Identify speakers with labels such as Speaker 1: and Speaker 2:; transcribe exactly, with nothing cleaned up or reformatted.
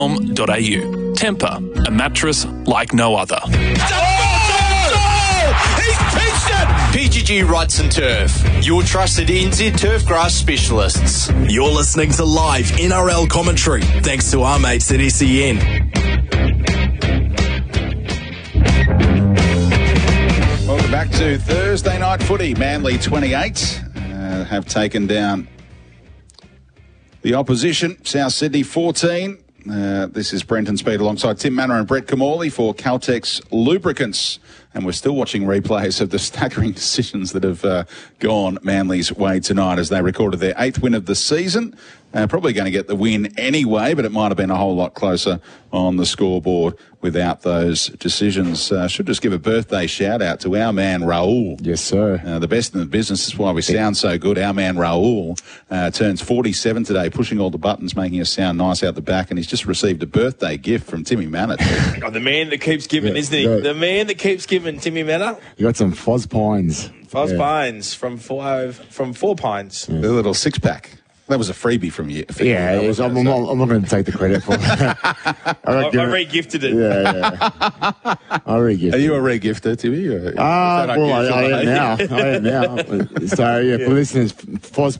Speaker 1: dot a u. Temper, a mattress like no other.
Speaker 2: P G G Ruts and Turf, your trusted N Z turf grass specialists.
Speaker 3: You're listening to live N R L commentary, thanks to our mates at S E N.
Speaker 4: Welcome back to Thursday Night Footy. Manly twenty-eight uh, have taken down the opposition. South Sydney fourteen. Uh, this is Brenton Speed alongside Tim Manor and Brett Kamali for Caltex Lubricants. And we're still watching replays of the staggering decisions that have uh, gone Manly's way tonight as they recorded their eighth win of the season. Uh, probably going to get the win anyway, but it might have been a whole lot closer on the scoreboard without those decisions. Uh, should just give a birthday shout out to our man Raul.
Speaker 5: Yes, sir.
Speaker 4: Uh, the best in the business. That's why we sound so good. Our man Raul uh, turns forty-seven today, pushing all the buttons, making us sound nice out the back, and he's just received a birthday gift from Timmy Manor.
Speaker 6: Oh, the man that keeps giving,
Speaker 5: Yeah,
Speaker 6: isn't he?
Speaker 5: yeah.
Speaker 6: The man that keeps giving, Timmy Manor.
Speaker 5: You got some Foz Pines.
Speaker 6: Foz
Speaker 5: Yeah.
Speaker 6: Pines from Four, from Four Pines.
Speaker 4: The little six-pack. That was a freebie from you. For
Speaker 5: Yeah,
Speaker 4: you,
Speaker 5: it was, I'm, I'm, not- I'm not going to take the credit for it. I
Speaker 6: I,
Speaker 5: reckon-
Speaker 6: I re-gifted it.
Speaker 5: Yeah, yeah. I re-gifted
Speaker 4: Are you a re-gifter, Timmy? Or-
Speaker 5: Ah,
Speaker 4: is that
Speaker 5: well, I, I
Speaker 4: unusual?
Speaker 5: am now. I am now. So, yeah, for listeners, Foz